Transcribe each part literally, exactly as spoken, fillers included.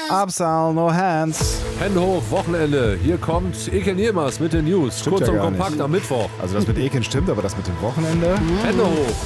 Absal, no hands. Hände hoch, Wochenende. Hier kommt Eken Yilmaz mit den News. Stimmt Kurz ja und gar kompakt nicht. am Mittwoch. Also das mit Eken stimmt, aber das mit dem Wochenende? Hände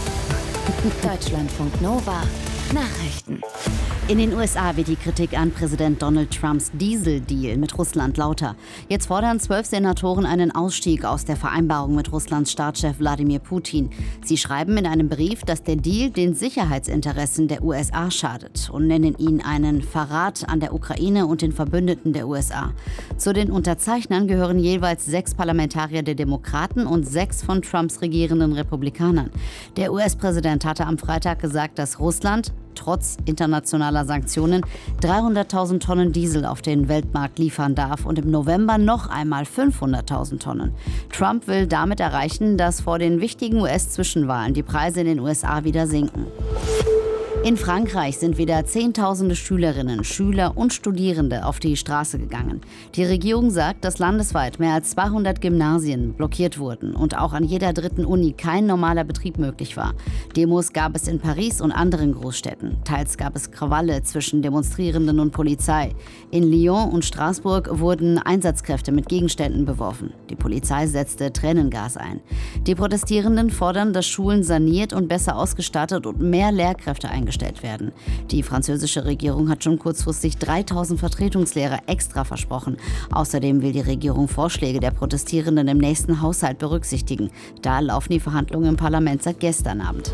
hoch. Deutschlandfunk Nova. Nachrichten. In den U S A wird die Kritik an Präsident Donald Trumps Diesel-Deal mit Russland lauter. Jetzt fordern zwölf Senatoren einen Ausstieg aus der Vereinbarung mit Russlands Staatschef Wladimir Putin. Sie schreiben in einem Brief, dass der Deal den Sicherheitsinteressen der U S A schadet und nennen ihn einen Verrat an der Ukraine und den Verbündeten der U S A. Zu den Unterzeichnern gehören jeweils sechs Parlamentarier der Demokraten und sechs von Trumps regierenden Republikanern. Der U S-Präsident hatte am Freitag gesagt, dass Russland trotz internationaler Sanktionen dreihunderttausend Tonnen Diesel auf den Weltmarkt liefern darf und im November noch einmal fünfhunderttausend Tonnen. Trump will damit erreichen, dass vor den wichtigen U S-Zwischenwahlen die Preise in den U S A wieder sinken. In Frankreich sind wieder Zehntausende Schülerinnen, Schüler und Studierende auf die Straße gegangen. Die Regierung sagt, dass landesweit mehr als zweihundert Gymnasien blockiert wurden und auch an jeder dritten Uni kein normaler Betrieb möglich war. Demos gab es in Paris und anderen Großstädten. Teils gab es Krawalle zwischen Demonstrierenden und Polizei. In Lyon und Straßburg wurden Einsatzkräfte mit Gegenständen beworfen. Die Polizei setzte Tränengas ein. Die Protestierenden fordern, dass Schulen saniert und besser ausgestattet und mehr Lehrkräfte eingestellt werden. Die französische Regierung hat schon kurzfristig dreitausend Vertretungslehrer extra versprochen. Außerdem will die Regierung Vorschläge der Protestierenden im nächsten Haushalt berücksichtigen. Da laufen die Verhandlungen im Parlament seit gestern Abend.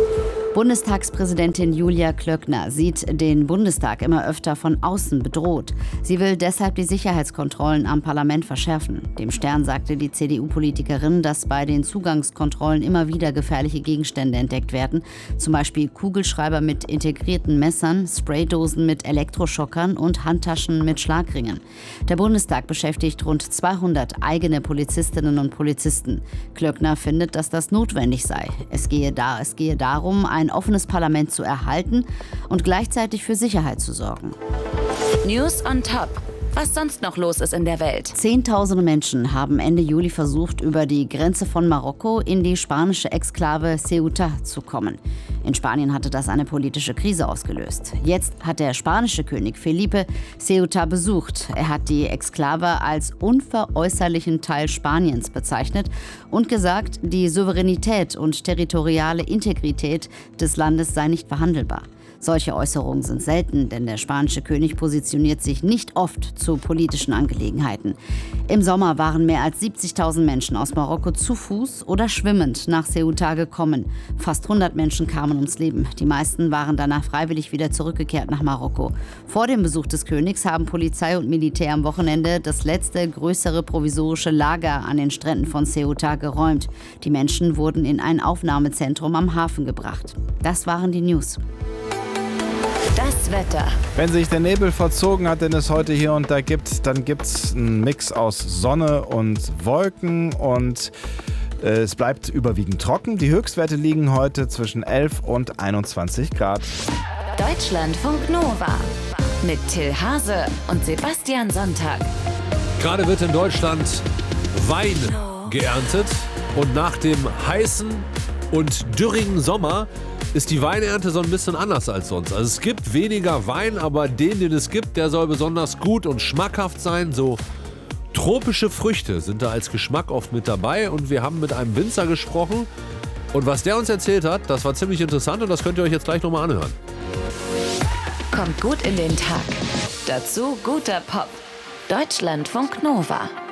Bundestagspräsidentin Julia Klöckner sieht den Bundestag immer öfter von außen bedroht. Sie will deshalb die Sicherheitskontrollen am Parlament verschärfen. Dem Stern sagte die C D U-Politikerin, dass bei den Zugangskontrollen immer wieder gefährliche Gegenstände entdeckt werden. Zum Beispiel Kugelschreiber mit integrierten Messern, Spraydosen mit Elektroschockern und Handtaschen mit Schlagringen. Der Bundestag beschäftigt rund zweihundert eigene Polizistinnen und Polizisten. Klöckner findet, dass das notwendig sei. Es gehe, da, es gehe darum, ein offenes Parlament zu erhalten und gleichzeitig für Sicherheit zu sorgen. News on top. Was sonst noch los ist in der Welt. Zehntausende Menschen haben Ende Juli versucht, über die Grenze von Marokko in die spanische Exklave Ceuta zu kommen. In Spanien hatte das eine politische Krise ausgelöst. Jetzt hat der spanische König Felipe Ceuta besucht. Er hat die Exklave als unveräußerlichen Teil Spaniens bezeichnet und gesagt, die Souveränität und territoriale Integrität des Landes sei nicht verhandelbar. Solche Äußerungen sind selten, denn der spanische König positioniert sich nicht oft zu politischen Angelegenheiten. Im Sommer waren mehr als siebzigtausend Menschen aus Marokko zu Fuß oder schwimmend nach Ceuta gekommen. Fast hundert Menschen kamen ums Leben. Die meisten waren danach freiwillig wieder zurückgekehrt nach Marokko. Vor dem Besuch des Königs haben Polizei und Militär am Wochenende das letzte größere provisorische Lager an den Stränden von Ceuta geräumt. Die Menschen wurden in ein Aufnahmezentrum am Hafen gebracht. Das waren die News. Das Wetter. Wenn sich der Nebel verzogen hat, den es heute hier und da gibt, dann gibt es einen Mix aus Sonne und Wolken und äh, es bleibt überwiegend trocken. Die Höchstwerte liegen heute zwischen elf und einundzwanzig Grad. Deutschlandfunk Nova. Mit Till Hase und Sebastian Sonntag. Gerade wird in Deutschland Wein geerntet und nach dem heißen und dürrigen Sommer ist die Weinernte so ein bisschen anders als sonst. Also es gibt weniger Wein, aber den, den es gibt, der soll besonders gut und schmackhaft sein. So tropische Früchte sind da als Geschmack oft mit dabei und wir haben mit einem Winzer gesprochen und was der uns erzählt hat, das war ziemlich interessant und das könnt ihr euch jetzt gleich nochmal anhören. Kommt gut in den Tag. Dazu guter Pop. Deutschlandfunk Nova.